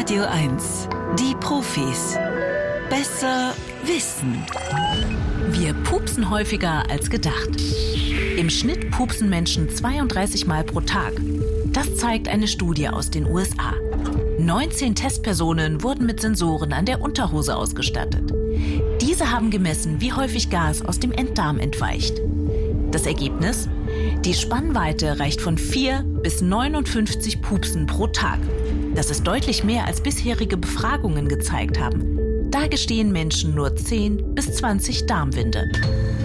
Radio 1, die Profis. Besser wissen. Wir pupsen häufiger als gedacht. Im Schnitt pupsen Menschen 32 Mal pro Tag. Das zeigt eine Studie aus den USA. 19 Testpersonen wurden mit Sensoren an der Unterhose ausgestattet. Diese haben gemessen, wie häufig Gas aus dem Enddarm entweicht. Das Ergebnis? Die Spannweite reicht von 4 bis 59 Pupsen pro Tag. Das ist deutlich mehr, als bisherige Befragungen gezeigt haben. Da gestehen Menschen nur 10 bis 20 Darmwinde.